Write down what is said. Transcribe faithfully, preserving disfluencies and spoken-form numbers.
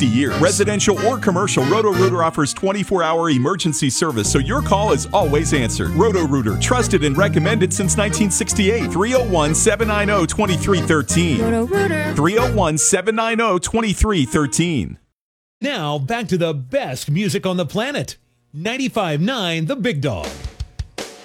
fifty years. Residential or commercial, Roto-Rooter offers twenty-four hour emergency service, so your call is always answered. Roto-Rooter, trusted and recommended since nineteen sixty-eight. three oh one, seven nine oh, two three one three. Roto-Rooter. three oh one, seven nine oh, two three one three. Now, back to the best music on the planet. ninety-five point nine The Big Dog.